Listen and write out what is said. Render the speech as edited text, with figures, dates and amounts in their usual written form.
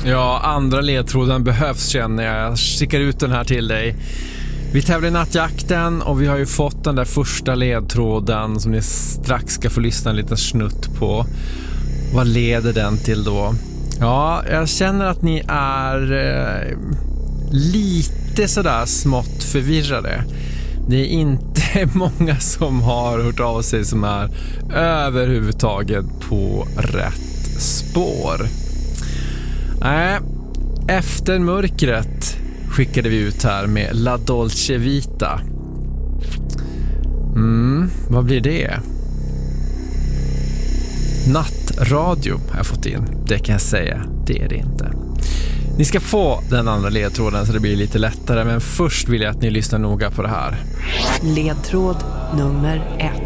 Ja, andra ledtråden behövs, känner jag. Jag skickar ut den här till dig. Vi tävlar i nattjakten och vi har ju fått den där första ledtråden som ni strax ska få lyssna en liten snutt på. Vad leder den till då? Ja, jag känner att ni är lite sådär smått förvirrade. Det är inte många som har hört av sig som är överhuvudtaget på rätt spår. Nej, efter mörkret skickade vi ut här med La Dolce Vita. Vad blir det? Nattradio har jag fått in. Det kan jag säga, det är det inte. Ni ska få den andra ledtråden så det blir lite lättare, men först vill jag att ni lyssnar noga på det här. Ledtråd nummer 1.